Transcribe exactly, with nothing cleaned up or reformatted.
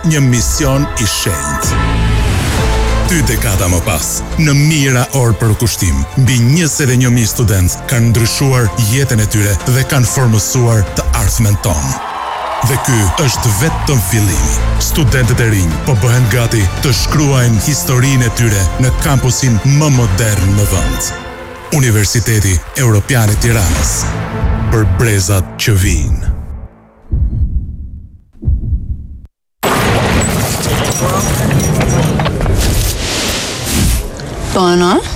një mision i shenjtë. Dy dekada më pas, në mijëra orë për kushtim, mbi njëzet e një mijë studentë kanë ndryshuar jetën e tyre dhe kanë formësuar të ardhmen tonë. Dhe ky është vetëm fillimi. Studentët e rinj po bëhen gati të shkruajnë historinë e tyre në kampusin më modern në vend. Universiteti Evropian i Tiranës. Për brezat që vijnë. Po, no?